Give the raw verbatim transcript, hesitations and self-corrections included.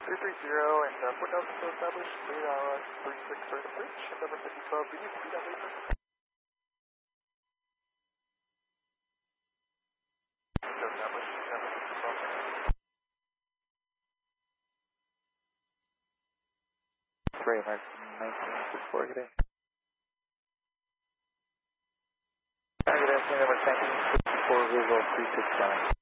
three three zero and uh, Fort Nelson to establish, radar three six for the bridge, and number fifty twelve, do you see that laser? To establish, number fifty twelve. Three, nineteen sixty-four, good day. Good afternoon, number nineteen sixty-four, visual three six nine.